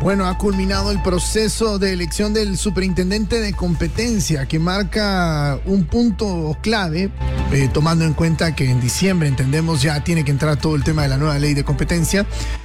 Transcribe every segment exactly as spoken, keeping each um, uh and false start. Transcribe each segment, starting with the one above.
Bueno, ha culminado el proceso de elección del superintendente de competencia, que marca un punto clave, eh, tomando en cuenta que en diciembre, entendemos, ya tiene que entrar todo el tema de la nueva ley de competencia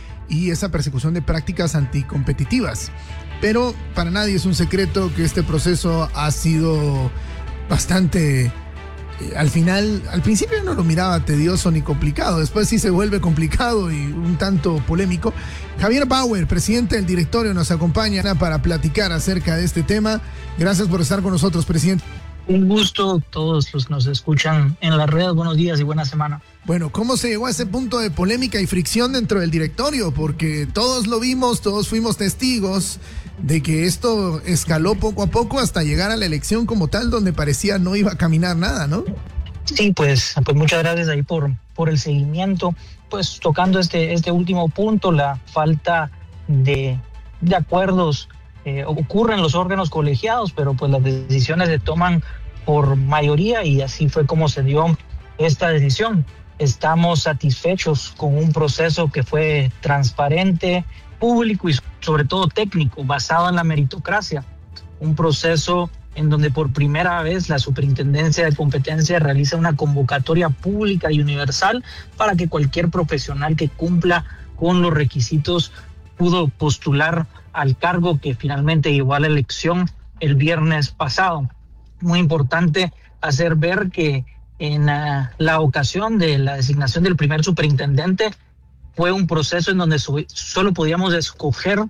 y esa persecución de prácticas anticompetitivas. Pero para nadie es un secreto que este proceso ha sido bastante... Al final, al principio no lo miraba tedioso ni complicado, después sí se vuelve complicado y un tanto polémico. Javier Bauer, presidente del directorio, nos acompaña para platicar acerca de este tema. Gracias por estar con nosotros, presidente. Un gusto, todos los que nos escuchan en las redes, buenos días y buena semana. Bueno, ¿cómo se llegó a ese punto de polémica y fricción dentro del directorio? Porque todos lo vimos, todos fuimos testigos de que esto escaló poco a poco hasta llegar a la elección como tal, donde parecía no iba a caminar nada, ¿no? Sí, pues, pues muchas gracias ahí por, por el seguimiento. Pues tocando este, este último punto, la falta de, de acuerdos eh, ocurre en los órganos colegiados, pero pues las decisiones se toman por mayoría y así fue como se dio esta decisión. Estamos satisfechos con un proceso que fue transparente, público y sobre todo técnico, basado en la meritocracia. Un proceso en donde por primera vez la Superintendencia de Competencia realiza una convocatoria pública y universal para que cualquier profesional que cumpla con los requisitos pudo postular al cargo que finalmente llevó a la elección el viernes pasado. Muy importante hacer ver que en uh, la ocasión de la designación del primer superintendente fue un proceso en donde su- solo podíamos escoger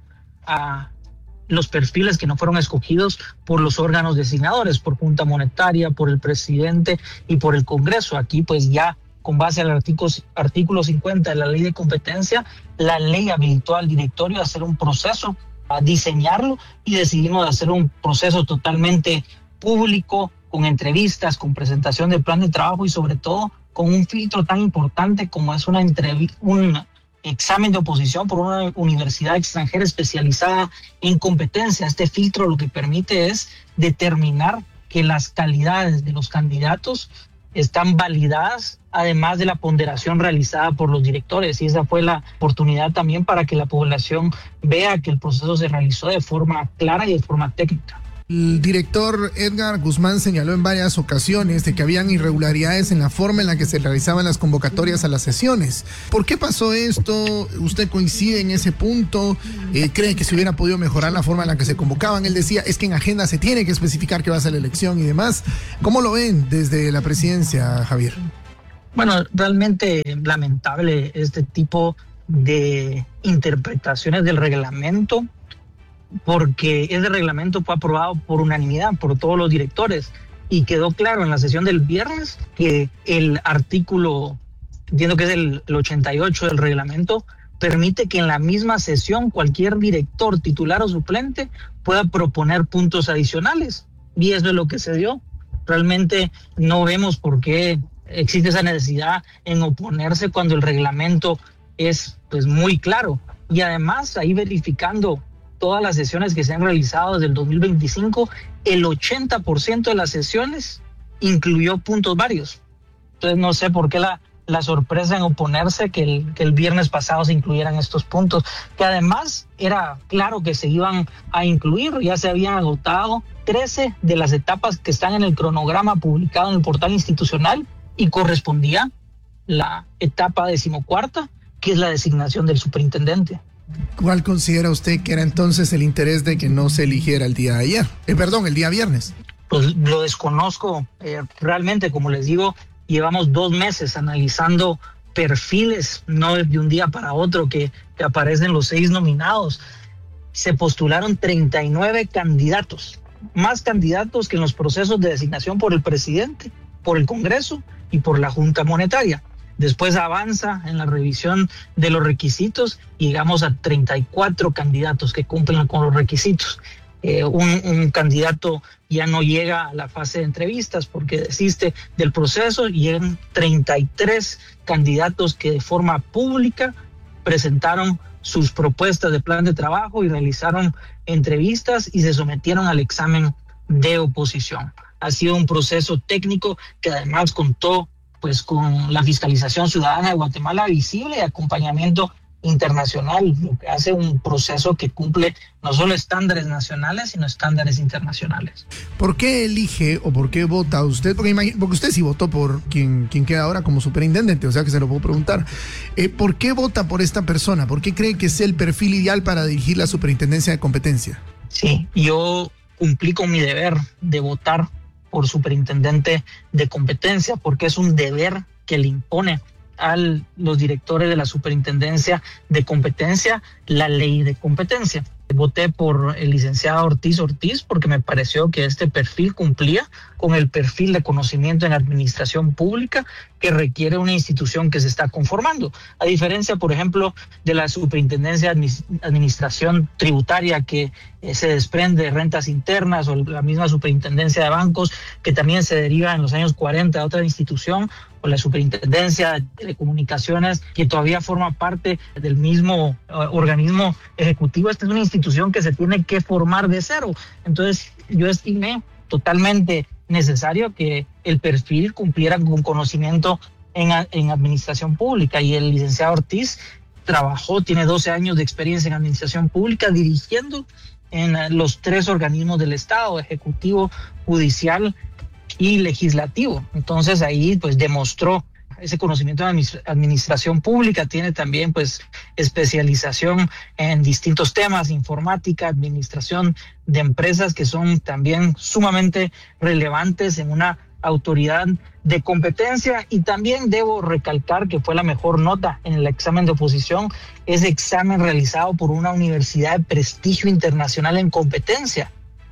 a los perfiles que no fueron escogidos por los órganos designadores, por Junta Monetaria, por el presidente y por el Congreso. Aquí pues ya con base al artículo, artículo cincuenta de la ley de competencia, la ley habilitó al directorio a hacer un proceso, a diseñarlo, y decidimos hacer un proceso totalmente público, con entrevistas, con presentación de plan de trabajo y sobre todo con un filtro tan importante como es una entrevista, un examen de oposición por una universidad extranjera especializada en competencia. Este filtro lo que permite es determinar que las calidades de los candidatos están validadas, además de la ponderación realizada por los directores, y esa fue la oportunidad también para que la población vea que el proceso se realizó de forma clara y de forma técnica. El director Edgar Guzmán señaló en varias ocasiones de que habían irregularidades en la forma en la que se realizaban las convocatorias a las sesiones. ¿Por qué pasó esto? ¿Usted coincide en ese punto? Eh, ¿Cree que se hubiera podido mejorar la forma en la que se convocaban? Él decía, es que en agenda se tiene que especificar que va a ser la elección y demás. ¿Cómo lo ven desde la presidencia, Javier? Bueno, realmente lamentable este tipo de interpretaciones del reglamento, porque ese reglamento fue aprobado por unanimidad por todos los directores y quedó claro en la sesión del viernes que el artículo, entiendo que es el, el ochenta y ocho del reglamento, permite que en la misma sesión cualquier director, titular o suplente pueda proponer puntos adicionales, y eso es lo que se dio. Realmente no vemos por qué existe esa necesidad en oponerse cuando el reglamento es pues muy claro, y además ahí verificando todas las sesiones que se han realizado desde el dos mil veinticinco, el ochenta por ciento de las sesiones incluyó puntos varios. Entonces no sé por qué la, la sorpresa en oponerse que el, que el viernes pasado se incluyeran estos puntos, que además era claro que se iban a incluir. Ya se habían agotado trece de las etapas que están en el cronograma publicado en el portal institucional y correspondía la etapa decimocuarta, que es la designación del superintendente. ¿Cuál considera usted que era entonces el interés de que no se eligiera el día de ayer? Eh, perdón, el día viernes. Pues lo desconozco. Eh, realmente, como les digo, llevamos dos meses analizando perfiles, no de un día para otro que, que aparecen los seis nominados. Se postularon treinta y nueve candidatos, más candidatos que en los procesos de designación por el presidente, por el Congreso y por la Junta Monetaria. Después avanza en la revisión de los requisitos y llegamos a treinta y cuatro candidatos que cumplen con los requisitos. Eh, un, un candidato ya no llega a la fase de entrevistas porque desiste del proceso, y llegan treinta y tres candidatos que de forma pública presentaron sus propuestas de plan de trabajo y realizaron entrevistas y se sometieron al examen de oposición. Ha sido un proceso técnico que además contó pues con la fiscalización ciudadana de Guatemala visible y acompañamiento internacional, lo que hace un proceso que cumple no solo estándares nacionales, sino estándares internacionales. ¿Por qué elige o por qué vota usted? Porque, imagine, porque usted sí votó por quien, quien queda ahora como superintendente, o sea que se lo puedo preguntar. Eh, ¿Por qué vota por esta persona? ¿Por qué cree que es el perfil ideal para dirigir la superintendencia de competencia? Sí, yo cumplí con mi deber de votar por superintendente de competencia, porque es un deber que le impone a los directores de la superintendencia de competencia la ley de competencia. Voté por el licenciado Ortiz Ortiz porque me pareció que este perfil cumplía con el perfil de conocimiento en administración pública que requiere una institución que se está conformando. A diferencia, por ejemplo, de la superintendencia de administración tributaria que eh, se desprende de rentas internas, o la misma superintendencia de bancos que también se deriva en los años cuarenta de otra institución, o la superintendencia de telecomunicaciones que todavía forma parte del mismo uh, organismo ejecutivo. Esta es una institución que se tiene que formar de cero. Entonces yo estimé totalmente necesario que el perfil cumpliera con conocimiento en, en administración pública, y el licenciado Ortiz trabajó, tiene doce años de experiencia en administración pública dirigiendo en los tres organismos del Estado: ejecutivo, judicial y legislativo. Entonces ahí pues demostró ese conocimiento de administración pública. Tiene también pues especialización en distintos temas: informática, administración de empresas, que son también sumamente relevantes en una autoridad de competencia. Y también debo recalcar que fue la mejor nota en el examen de oposición, ese examen realizado por una universidad de prestigio internacional en competencia.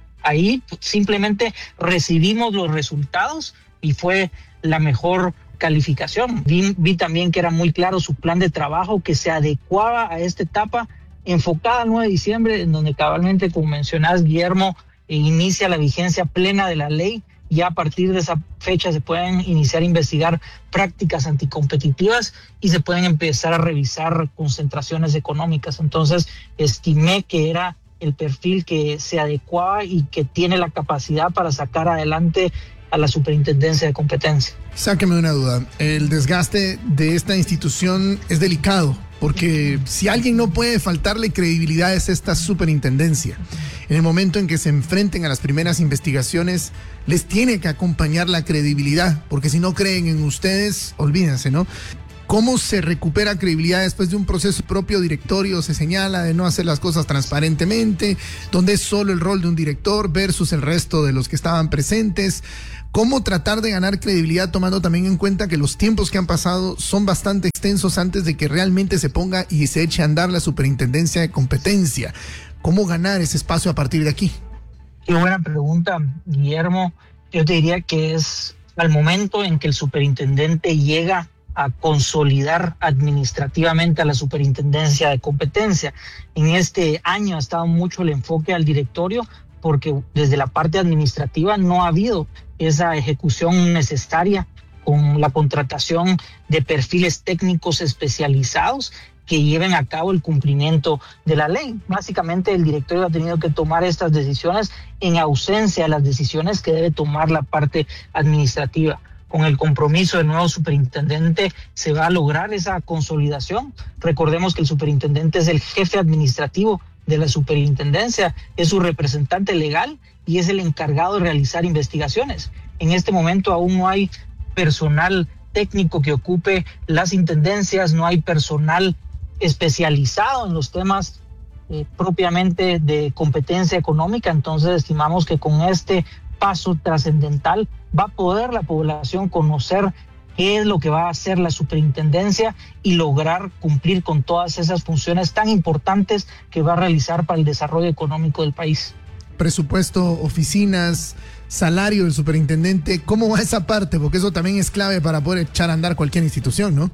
Ahí simplemente recibimos los resultados y fue la mejor calificación. Vi, vi también que era muy claro su plan de trabajo, que se adecuaba a esta etapa enfocada al nueve de diciembre, en donde cabalmente, como mencionás, Guillermo, eh, inicia la vigencia plena de la ley. Ya a partir de esa fecha se pueden iniciar a investigar prácticas anticompetitivas y se pueden empezar a revisar concentraciones económicas. Entonces estimé que era el perfil que se adecuaba y que tiene la capacidad para sacar adelante a la superintendencia de competencia. Sáqueme una duda. El desgaste de esta institución es delicado, porque si alguien no puede faltarle credibilidad es esta superintendencia. En el momento en que se enfrenten a las primeras investigaciones, les tiene que acompañar la credibilidad, porque si no creen en ustedes, olvídense, ¿no? ¿Cómo se recupera credibilidad después de un proceso propio directorio? Se señala de no hacer las cosas transparentemente, donde es solo el rol de un director versus el resto de los que estaban presentes. ¿Cómo tratar de ganar credibilidad tomando también en cuenta que los tiempos que han pasado son bastante extensos antes de que realmente se ponga y se eche a andar la superintendencia de competencia? ¿Cómo ganar ese espacio a partir de aquí? Qué buena pregunta, Guillermo. Yo te diría que es al momento en que el superintendente llega a consolidar administrativamente a la superintendencia de competencia. En este año ha estado mucho el enfoque al directorio, porque desde la parte administrativa no ha habido esa ejecución necesaria con la contratación de perfiles técnicos especializados que lleven a cabo el cumplimiento de la ley. Básicamente el directorio ha tenido que tomar estas decisiones en ausencia de las decisiones que debe tomar la parte administrativa. Con el compromiso del nuevo superintendente se va a lograr esa consolidación. Recordemos que el superintendente es el jefe administrativo de la superintendencia, es su representante legal y es el encargado de realizar investigaciones. En este momento aún no hay personal técnico que ocupe las intendencias, no hay personal especializado en los temas eh, propiamente de competencia económica. Entonces estimamos que con este paso trascendental va a poder la población conocer qué es lo que va a hacer la superintendencia y lograr cumplir con todas esas funciones tan importantes que va a realizar para el desarrollo económico del país. Presupuesto, oficinas, salario del superintendente, ¿cómo va esa parte? Porque eso también es clave para poder echar a andar cualquier institución, ¿no?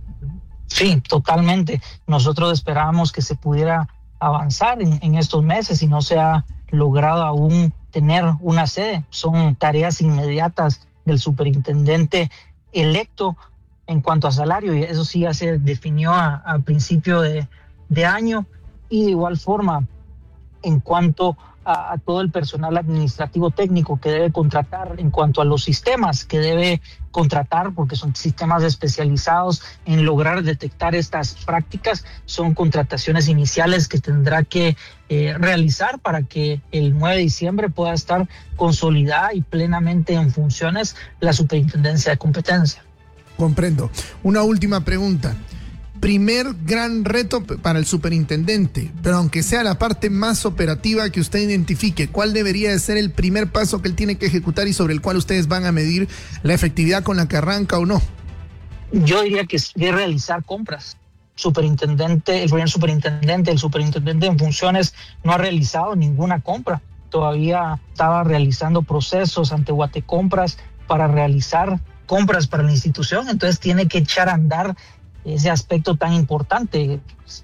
Sí, totalmente. Nosotros esperábamos que se pudiera avanzar en, en estos meses y no se ha logrado aún tener una sede. Son tareas inmediatas del superintendente electo en cuanto a salario, y eso sí ya se definió a, a principio de, de año. Y de igual forma, en cuanto a, a todo el personal administrativo técnico que debe contratar, en cuanto a los sistemas que debe contratar, porque son sistemas especializados en lograr detectar estas prácticas. Son contrataciones iniciales que tendrá que eh, realizar para que el nueve de diciembre pueda estar consolidada y plenamente en funciones la Superintendencia de Competencia. Comprendo. Una última pregunta. Primer gran reto para el superintendente, pero aunque sea la parte más operativa que usted identifique, ¿cuál debería de ser el primer paso que él tiene que ejecutar y sobre el cual ustedes van a medir la efectividad con la que arranca o no? Yo diría que es realizar compras. Superintendente, el primer superintendente, el superintendente en funciones no ha realizado ninguna compra. Todavía estaba realizando procesos ante Guatecompras para realizar compras para la institución, entonces tiene que echar a andar ese aspecto tan importante.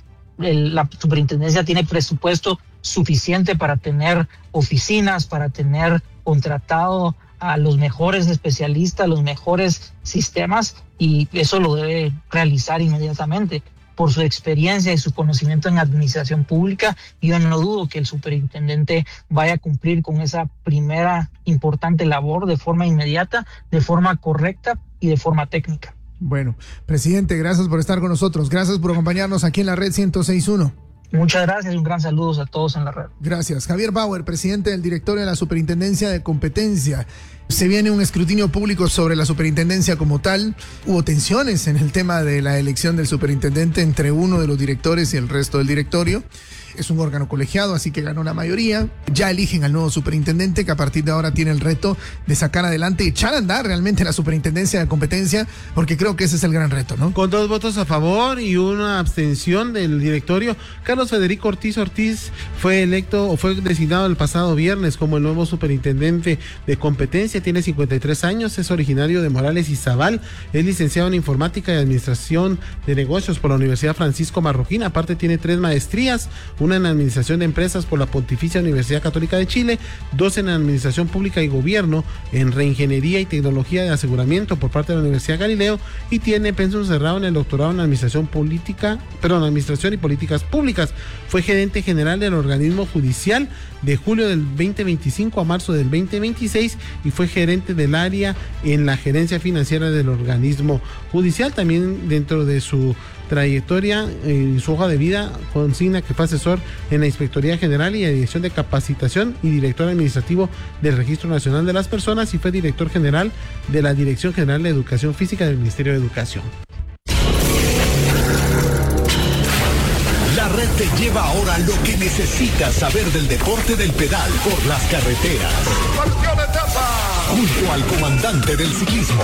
El, la superintendencia tiene presupuesto suficiente para tener oficinas, para tener contratado a los mejores especialistas, los mejores sistemas, y eso lo debe realizar inmediatamente. Por su experiencia y su conocimiento en administración pública, yo no dudo que el superintendente vaya a cumplir con esa primera importante labor de forma inmediata, de forma correcta y de forma técnica. Bueno, presidente, gracias por estar con nosotros. Gracias por acompañarnos aquí en la red ciento seis punto uno. Muchas gracias y un gran saludo a todos en la red. Gracias. Javier Bauer, presidente del directorio de la Superintendencia de Competencia. Se viene un escrutinio público sobre la superintendencia como tal. Hubo tensiones en el tema de la elección del superintendente entre uno de los directores y el resto del directorio. Es un órgano colegiado, así que ganó la mayoría. Ya eligen al nuevo superintendente, que a partir de ahora tiene el reto de sacar adelante y echar a andar realmente la superintendencia de competencia, porque creo que ese es el gran reto, ¿no? Con dos votos a favor y una abstención del directorio, Carlos Federico Ortiz Ortiz fue electo o fue designado el pasado viernes como el nuevo superintendente de competencia. Tiene cincuenta y tres años, es originario de Morales y Zabal, es licenciado en informática y administración de negocios por la Universidad Francisco Marroquín. Aparte tiene tres maestrías, una en Administración de Empresas por la Pontificia Universidad Católica de Chile, dos en Administración Pública y Gobierno, en Reingeniería y Tecnología de Aseguramiento por parte de la Universidad Galileo, y tiene pensum cerrado en el doctorado en Administración Política, perdón, Administración y Políticas Públicas. Fue gerente general del organismo judicial de julio del veinte veinticinco a marzo del veinte veintiséis y fue gerente del área en la gerencia financiera del organismo judicial. También dentro de su trayectoria y eh, su hoja de vida consigna que fue asesor en la Inspectoría General y la Dirección de Capacitación y director administrativo del Registro Nacional de las Personas, y fue director general de la Dirección General de Educación Física del Ministerio de Educación. La red te lleva ahora lo que necesitas saber del deporte del pedal por las carreteras. Junto al comandante del ciclismo.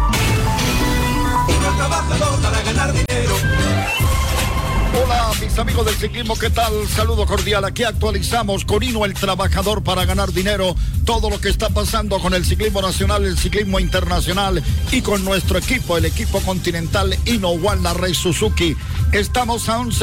Uno trabajador para ganar dinero. Hola mis amigos del ciclismo, ¿qué tal? Saludo cordial, aquí actualizamos con Hino el trabajador para ganar dinero, todo lo que está pasando con el ciclismo nacional, el ciclismo internacional y con nuestro equipo, el equipo continental Hino One, la Rey Suzuki. Estamos a once